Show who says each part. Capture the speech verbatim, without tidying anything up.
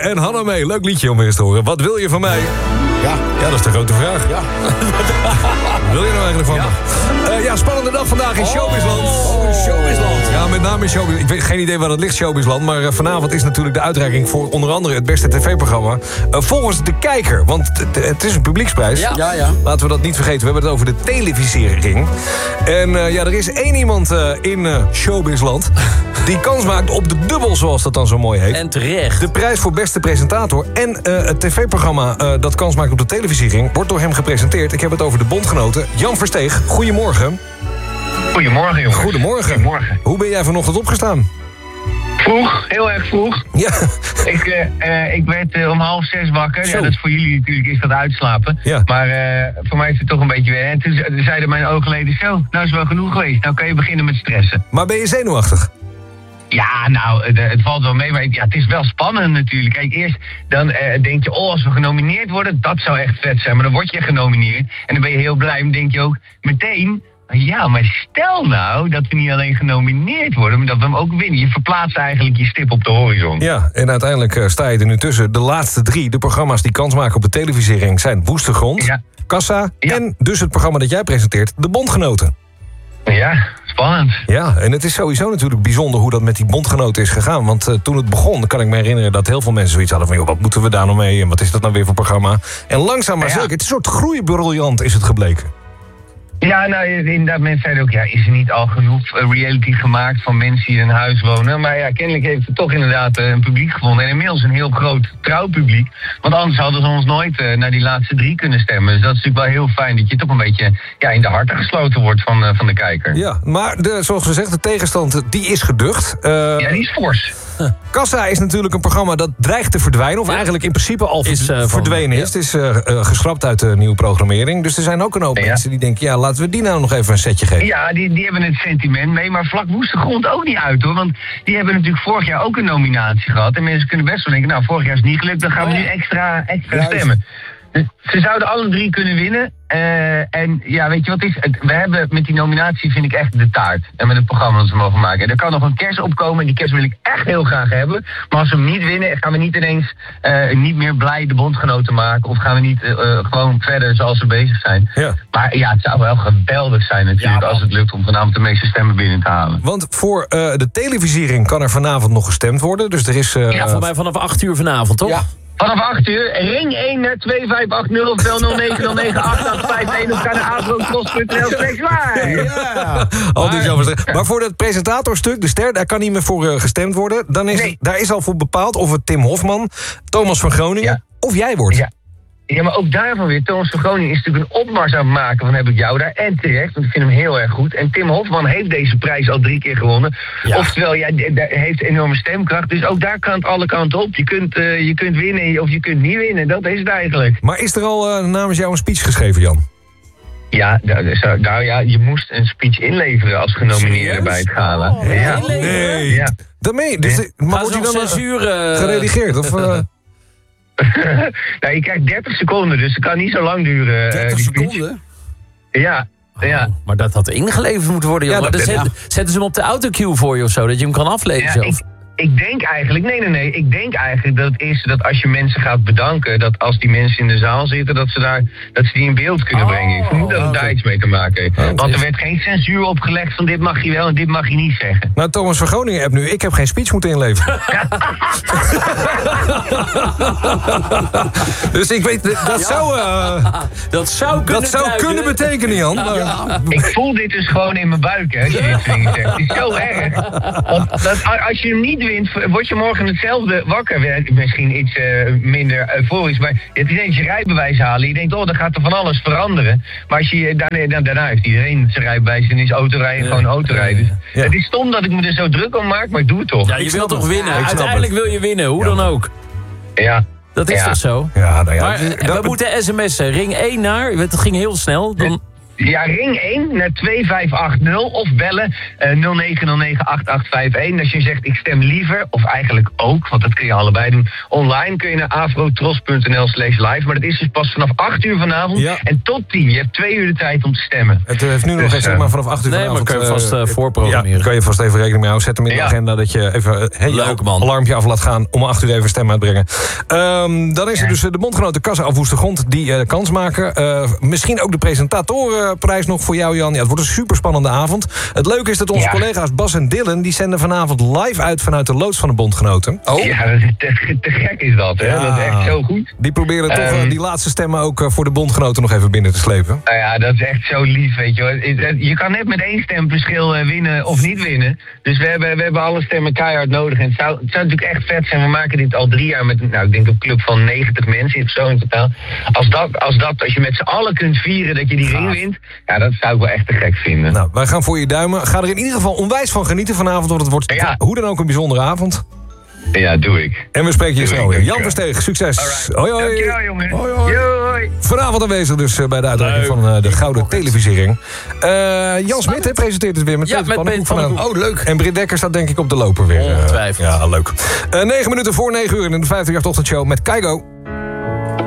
Speaker 1: en Hanna Mee. Leuk liedje om weer eens te horen. Wat wil je van mij? Ja, ja, dat is de grote vraag. Ja. Wat wil je nou eigenlijk van
Speaker 2: ja.
Speaker 1: me? Uh, ja, spannende dag vandaag in Showbizland.
Speaker 2: Oh, Showbizland.
Speaker 1: Ja, met name in Showbiz. Ik weet geen idee waar dat ligt, Showbizland. Maar uh, vanavond is natuurlijk de uitreiking voor onder andere het beste tv-programma. Uh, volgens de kijker, want het is een publieksprijs.
Speaker 2: Ja. Ja, ja.
Speaker 1: Laten we dat niet vergeten. We hebben het over de televisering. En uh, ja, er is één iemand uh, in uh, Showbizland die kans maakt op de dubbel, zoals dat dan zo mooi heet.
Speaker 2: En terecht.
Speaker 1: De prijs voor beste presentator en uh, het tv-programma uh, dat kans maakt op de televisiering wordt door hem gepresenteerd. Ik heb het over de bondgenoten Jan Versteeg. Goedemorgen.
Speaker 3: Goedemorgen, jongens.
Speaker 1: Goedemorgen.
Speaker 3: Goedemorgen.
Speaker 1: Hoe ben jij vanochtend opgestaan?
Speaker 3: Vroeg, heel erg vroeg.
Speaker 1: Ja.
Speaker 3: Ik, uh, uh, ik werd uh, om half zes wakker.
Speaker 1: Zo.
Speaker 3: Ja, dat is voor jullie natuurlijk is dat uitslapen.
Speaker 1: Ja.
Speaker 3: Maar uh, voor mij is het toch een beetje weer. En toen zeiden mijn oogleden zo, nou is wel genoeg geweest. Nou kan je beginnen met stressen.
Speaker 1: Maar ben je zenuwachtig?
Speaker 3: Ja, nou, het, het valt wel mee, maar ja, het is wel spannend natuurlijk. Kijk, eerst dan uh, denk je, oh, als we genomineerd worden, dat zou echt vet zijn. Maar dan word je genomineerd en dan ben je heel blij. Dan denk je ook meteen, ja, maar stel nou dat we niet alleen genomineerd worden, maar dat we hem ook winnen. Je verplaatst eigenlijk je stip op de horizon.
Speaker 1: Ja, en uiteindelijk uh, sta je er nu tussen. De laatste drie, de programma's die kans maken op de televisiering, zijn Woeste Grond,
Speaker 3: Ja.
Speaker 1: Kassa
Speaker 3: Ja.
Speaker 1: en dus het programma dat jij presenteert, De Bondgenoten.
Speaker 3: Ja, spannend.
Speaker 1: Ja, en het is sowieso natuurlijk bijzonder hoe dat met die bondgenoten is gegaan. Want uh, toen het begon, kan ik me herinneren dat heel veel mensen zoiets hadden van, joh, wat moeten we daar nou mee en wat is dat nou weer voor programma? En langzaam maar
Speaker 3: Ja.
Speaker 1: zeker, het is een soort groeibriljant is het gebleken.
Speaker 3: Ja, nou, inderdaad, mensen zeiden ook, ja, is er niet al genoeg uh, reality gemaakt van mensen die in een huis wonen? Maar ja, kennelijk heeft het toch inderdaad uh, een publiek gevonden. En inmiddels een heel groot trouwpubliek. Want anders hadden ze ons nooit uh, naar die laatste drie kunnen stemmen. Dus dat is natuurlijk wel heel fijn dat je toch een beetje ja, in de harten gesloten wordt van, uh, van de kijker.
Speaker 1: Ja, maar de, zoals gezegd, de tegenstand die is geducht. Uh,
Speaker 3: Ja, die is fors.
Speaker 1: Kassa is natuurlijk een programma dat dreigt te verdwijnen. Of eigenlijk in principe al
Speaker 2: Is, uh, van-
Speaker 1: verdwenen is.
Speaker 2: ja.
Speaker 1: Het is uh, uh, geschrapt uit de nieuwe programmering. Dus er zijn ook een hoop
Speaker 3: Ja.
Speaker 1: mensen die denken, ja, laten we die nou nog even een setje geven.
Speaker 3: Ja, die, die hebben het sentiment mee, maar vlak Woeste Grond ook niet uit, hoor. Want die hebben natuurlijk vorig jaar ook een nominatie gehad. En mensen kunnen best wel denken, nou, vorig jaar is het niet gelukt, dan gaan we
Speaker 2: Oh ja.
Speaker 3: nu extra, extra
Speaker 2: Juist.
Speaker 3: stemmen. Dus ze zouden alle drie kunnen winnen. Uh, en ja, weet je wat het is? Het, we hebben met die nominatie, vind ik echt de taart. En met het programma dat ze mogen maken. En er kan nog een kerst opkomen en die kerst wil ik echt heel graag hebben. Maar als we hem niet winnen, gaan we niet ineens uh, niet meer blij de bondgenoten maken. Of gaan we niet uh, uh, gewoon verder zoals we bezig zijn.
Speaker 1: Ja.
Speaker 3: Maar ja, het zou wel geweldig zijn natuurlijk
Speaker 2: Ja,
Speaker 3: als het lukt om vanavond de meeste stemmen binnen te halen.
Speaker 1: Want voor uh, de televisiering kan er vanavond nog gestemd worden. Dus er is... Uh,
Speaker 2: Ja, voor mij vanaf acht uur vanavond, toch?
Speaker 1: Ja.
Speaker 3: Vanaf acht uur, ring één twee vijf acht nul of bel nul negen nul negen acht acht vijf één of ga naar avrotros punt n l slash live.
Speaker 1: Ja. Al die zo verstrekt. Maar voor dat presentatorstuk, de ster, daar kan niet meer voor uh, gestemd worden. Dan is,
Speaker 3: Nee.
Speaker 1: Daar is al voor bepaald of het Tim Hofman, Thomas van Groningen
Speaker 3: Ja.
Speaker 1: of jij wordt.
Speaker 3: Ja. Ja, maar ook daarvan weer, Thomas van Groningen is natuurlijk een opmars aan het maken van heb ik jou daar. En terecht, want ik vind hem heel erg goed. En Tim Hofman heeft deze prijs al drie keer gewonnen.
Speaker 2: Ja.
Speaker 3: Oftewel, ja, d- d- heeft enorme stemkracht. Dus ook daar kan het alle kanten op. Je kunt, uh, je kunt winnen of je kunt niet winnen. Dat is het eigenlijk.
Speaker 1: Maar is er al uh, namens jou een speech geschreven, Jan?
Speaker 3: Ja, nou, zo- nou ja, je moest een speech inleveren als genomineerde
Speaker 2: Serieus?
Speaker 3: bij het gala.
Speaker 2: Oh,
Speaker 3: ja.
Speaker 2: inleveren?
Speaker 1: Nee.
Speaker 3: Ja.
Speaker 1: Daarmee. Dus de- maar
Speaker 2: Maar
Speaker 1: wordt hij
Speaker 2: nog
Speaker 1: dan
Speaker 2: zes
Speaker 1: uh,
Speaker 2: uur... uh,
Speaker 1: geredigeerd? Of, uh,
Speaker 3: Nou, je krijgt dertig seconden, dus het kan niet zo lang duren. eh,
Speaker 2: dertig
Speaker 3: die speech.
Speaker 2: seconden?
Speaker 3: Ja, ja.
Speaker 2: Oh, maar dat had ingeleverd moeten worden,
Speaker 1: Ja,
Speaker 2: jongen.
Speaker 1: dat-
Speaker 2: Dan
Speaker 1: ja.
Speaker 2: zet- zetten ze hem op de autocue voor je of zo, dat je hem kan aflezen
Speaker 3: Ja,
Speaker 2: zelf.
Speaker 3: ik, ik denk eigenlijk, nee, nee, nee. Ik denk eigenlijk dat het is dat als je mensen gaat bedanken, dat als die mensen in de zaal zitten, dat ze, daar, dat ze die in beeld kunnen
Speaker 2: Oh,
Speaker 3: brengen. Ik vermoed dat het
Speaker 2: oké.
Speaker 3: daar iets mee te maken heeft.
Speaker 1: Oh,
Speaker 3: Want er werd geen censuur opgelegd van dit mag je wel en dit mag je niet zeggen.
Speaker 1: nou, Thomas van Groningen hebt nu, ik heb geen speech moeten inleveren. Dus ik weet, dat zou, uh,
Speaker 2: Dat zou kunnen
Speaker 1: dat zou
Speaker 2: duiden.
Speaker 1: kunnen betekenen, Jan. Maar-
Speaker 3: Ik voel dit dus gewoon in mijn buik, hè, als je dit dingen zegt. Het is zo erg. Want dat, als je hem niet wint, word je morgen hetzelfde wakker. Misschien iets uh, minder euforisch, maar het is eens je rijbewijs halen. Je denkt, oh, dan gaat er van alles veranderen. Maar als je, daarna, dan, daarna heeft iedereen zijn rijbewijs en is autorijden
Speaker 2: Ja.
Speaker 3: gewoon autorijden. Dus
Speaker 1: Ja.
Speaker 3: het is stom dat ik me er zo druk om maak, maar ik doe het toch.
Speaker 2: Ja, je wilt toch winnen?
Speaker 1: Ja, ik snap
Speaker 2: Uiteindelijk
Speaker 1: het.
Speaker 2: wil je winnen, hoe
Speaker 1: Ja.
Speaker 2: dan ook.
Speaker 3: Ja.
Speaker 2: Dat is
Speaker 3: Ja.
Speaker 2: toch zo?
Speaker 1: Ja, nou ja.
Speaker 2: Maar
Speaker 1: dat-
Speaker 2: we moeten sms'en. Ring één naar, het ging heel snel. Dan
Speaker 3: Ja, ring één naar twee vijf acht nul of bellen uh, nul negen nul negen acht acht vijf één. Als je zegt ik stem liever, of eigenlijk ook, want dat kun je allebei doen. Online kun je naar afrotros.nl slash live. Maar dat is dus pas vanaf acht uur vanavond
Speaker 1: Ja.
Speaker 3: en tot tien. Je hebt twee uur de tijd om te stemmen.
Speaker 1: Het heeft nu nog
Speaker 3: Dus,
Speaker 1: eens, zeg
Speaker 3: uh,
Speaker 1: maar, vanaf acht uur
Speaker 2: Nee,
Speaker 1: vanavond.
Speaker 2: maar kun je vast uh,
Speaker 1: uh,
Speaker 2: voorprogrammeren.
Speaker 1: Ja, kan je vast even rekening mee houden. Zet hem in de
Speaker 3: Ja.
Speaker 1: agenda dat je even uh, hey,
Speaker 2: Leuk,
Speaker 1: je
Speaker 2: man.
Speaker 1: alarmpje af laat gaan om acht uur even stem uitbrengen. Um, dan is er dus uh, de bondgenoten Kassa af Woestergrond die uh, kans maken. Uh, misschien ook de presentatorenprijs nog voor jou, Jan. Ja, het wordt een superspannende avond. Het leuke is dat onze
Speaker 3: Ja.
Speaker 1: collega's Bas en Dylan die zenden vanavond live uit vanuit de loods van de bondgenoten.
Speaker 2: Oh,
Speaker 3: Ja, dat is te, te gek is dat, hè?
Speaker 1: Ja.
Speaker 3: Dat is echt zo goed.
Speaker 1: Die proberen toch
Speaker 3: Um,
Speaker 1: uh, die laatste stemmen ook uh, voor de bondgenoten nog even binnen te slepen.
Speaker 3: Nou ja, dat is echt zo lief, weet je wel. Je kan net met één stemverschil uh, winnen of niet winnen. Dus we hebben, we hebben alle stemmen keihard nodig. En het zou, het zou natuurlijk echt vet zijn. We maken dit al drie jaar met, nou, ik denk een club van negentig mensen in zo in totaal. Als dat, als dat, als je met z'n allen kunt vieren dat je die ring wint, ja, dat zou ik wel echt te gek vinden.
Speaker 1: Nou, wij gaan voor je duimen. Ga er in ieder geval onwijs van genieten vanavond, want het wordt
Speaker 3: Ja.
Speaker 1: hoe dan ook een bijzondere avond.
Speaker 3: Ja, doe ik.
Speaker 1: En we spreken je
Speaker 3: Doei,
Speaker 1: snel weer. Jan
Speaker 3: dankjewel.
Speaker 1: Versteeg, succes.
Speaker 3: Alright.
Speaker 1: Hoi, hoi.
Speaker 3: Dankjewel, jongen.
Speaker 1: Hoi, hoi.
Speaker 3: Hoi.
Speaker 1: Vanavond aanwezig dus uh, bij de uitreiking van uh, de Gouden Televisiering. Uh, Jan Smit he, presenteert het weer met
Speaker 2: Ja,
Speaker 1: Peter
Speaker 2: met
Speaker 1: Pannenkoek
Speaker 2: Peter
Speaker 1: vanavond.
Speaker 2: Pannenkoek.
Speaker 1: Oh, leuk. En Britt Dekker staat denk ik op de loper weer. Uh,
Speaker 2: Ongetwijfeld.
Speaker 1: ja, leuk. Uh, negen minuten voor negen uur in de vijftig jaar ochtendshow met Keigo.